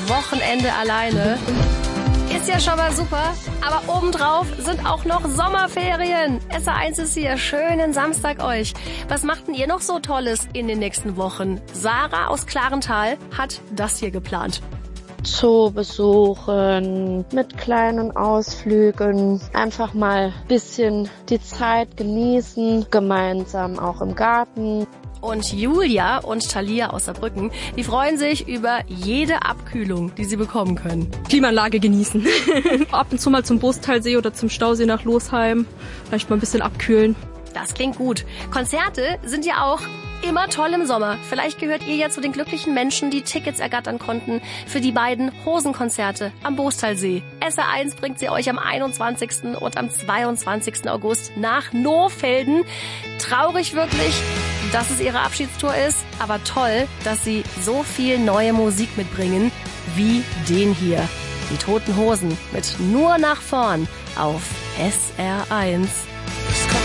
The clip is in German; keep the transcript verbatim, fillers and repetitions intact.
Wochenende alleine. Ist ja schon mal super, aber obendrauf sind auch noch Sommerferien. S R eins ist hier, schönen Samstag euch. Was macht denn ihr noch so Tolles in den nächsten Wochen? Sarah aus Klarental hat das hier geplant. Zoo besuchen, mit kleinen Ausflügen, einfach mal ein bisschen die Zeit genießen, gemeinsam auch im Garten. Und Julia und Thalia aus Saarbrücken, die freuen sich über jede Abkühlung, die sie bekommen können. Klimaanlage genießen. Ab und zu mal zum Bostalsee oder zum Stausee nach Losheim. Vielleicht mal ein bisschen abkühlen. Das klingt gut. Konzerte sind ja auch immer toll im Sommer. Vielleicht gehört ihr ja zu den glücklichen Menschen, die Tickets ergattern konnten für die beiden Hosenkonzerte am Bostalsee. S R eins bringt sie euch am einundzwanzigsten und am zweiundzwanzigsten August nach Nohfelden. Traurig wirklich, dass es ihre Abschiedstour ist, aber toll, dass sie so viel neue Musik mitbringen wie den hier. Die Toten Hosen mit Nur nach vorn auf S R eins.